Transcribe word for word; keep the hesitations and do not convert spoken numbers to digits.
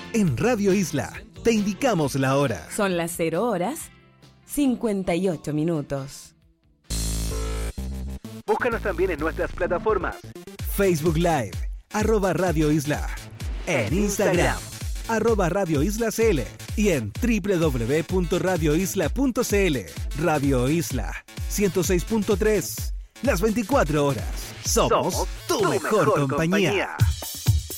En Radio Isla te indicamos la hora. Son las cero horas cincuenta y ocho minutos. Búscanos también en nuestras plataformas. Facebook Live, arroba Radio Isla. En Instagram, arroba Radio Isla C L. Y en doble u doble u doble u punto radio isla punto c l. Radio Isla, ciento seis punto tres. Las veinticuatro horas. Somos, Somos tu, tu mejor, mejor compañía. compañía.